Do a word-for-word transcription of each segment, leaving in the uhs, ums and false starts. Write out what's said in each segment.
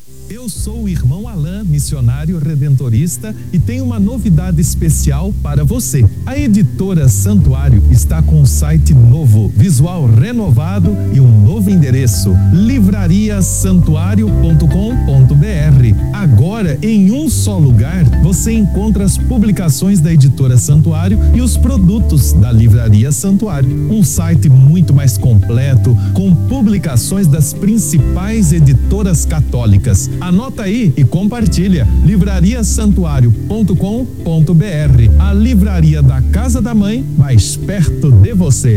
Eu sou o irmão Alain, missionário redentorista, e tenho uma novidade especial para você. A editora Santuário está com um site novo, visual renovado e um novo endereço: livraria santuário ponto com ponto br. Agora, em um só lugar, você encontra as publicações da editora Santuário e os produtos da Livraria Santuário. Um site muito mais completo, com publicações das principais editoras católicas. Anota aí e compartilha: livraria santuário ponto com ponto br, a livraria da Casa da Mãe, mais perto de você.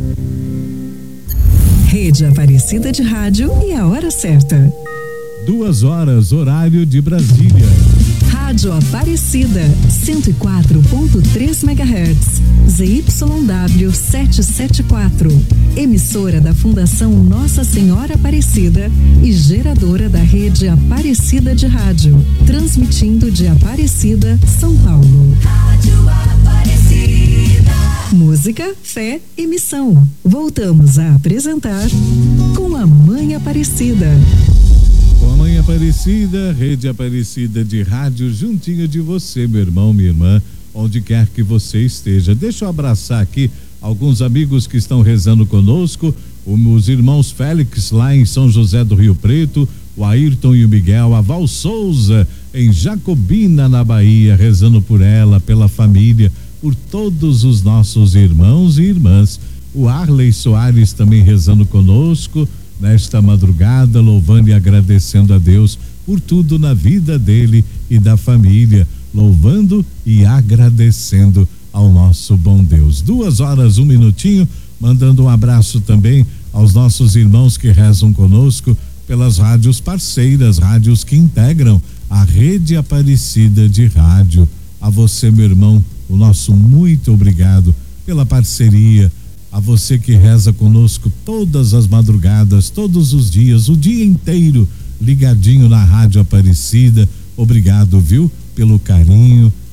Rede Aparecida de Rádio e a hora certa. Duas horas, horário de Brasília. Rádio Aparecida, cento e quatro ponto três megahertz, Z Y W setecentos e setenta e quatro. Emissora da Fundação Nossa Senhora Aparecida e geradora da Rede Aparecida de Rádio. Transmitindo de Aparecida, São Paulo. Rádio Aparecida. Música, fé e missão. Voltamos a apresentar Com a Mãe Aparecida. Com a Mãe Aparecida, Rede Aparecida de Rádio, juntinho de você, meu irmão, minha irmã, onde quer que você esteja. Deixa eu abraçar aqui alguns amigos que estão rezando conosco, os irmãos Félix lá em São José do Rio Preto, o Ayrton e o Miguel, a Val Souza em Jacobina, na Bahia, rezando por ela, pela família, por todos os nossos irmãos e irmãs. O Arley Soares também rezando conosco nesta madrugada, louvando e agradecendo a Deus por tudo na vida dele e da família, louvando e agradecendo ao nosso bom Deus. Duas horas, um minutinho, mandando um abraço também aos nossos irmãos que rezam conosco pelas rádios parceiras, rádios que integram a Rede Aparecida de Rádio. A você, meu irmão, o nosso muito obrigado pela parceria. A você que reza conosco todas as madrugadas, todos os dias, o dia inteiro, ligadinho na Rádio Aparecida. Obrigado, viu? Pelo carinho,